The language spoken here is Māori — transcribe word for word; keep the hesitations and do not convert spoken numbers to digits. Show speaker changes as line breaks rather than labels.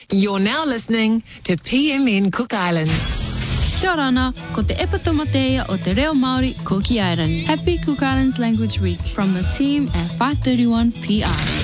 You're now listening to P M N Cook Island.
Kia ora ana, ko te epatomatea o te reo Māori Cookie Island. Happy Cook Islands Language Week from the team at five thirty-one P R.